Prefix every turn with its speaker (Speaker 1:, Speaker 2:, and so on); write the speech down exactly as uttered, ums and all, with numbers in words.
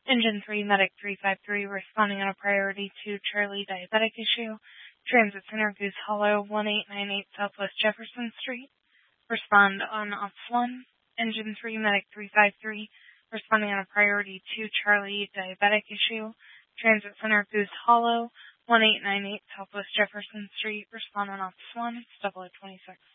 Speaker 1: Engine three, Medic three five three, responding on a priority two Charlie diabetic issue. Transit Center, Goose Hollow, one eight nine eight Southwest Jefferson Street. Respond on Ops one. Engine three, Medic three five three, responding on a priority two Charlie diabetic issue. Transit Center, Goose Hollow, one eight nine eight Southwest Jefferson Street. Respond on Ops one. It's double O twenty-six.